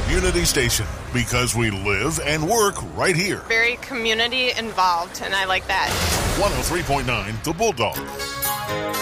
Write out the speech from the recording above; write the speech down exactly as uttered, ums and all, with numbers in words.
community station because we live and work right here. Very community involved, and I like that. one oh three point nine The Bulldog.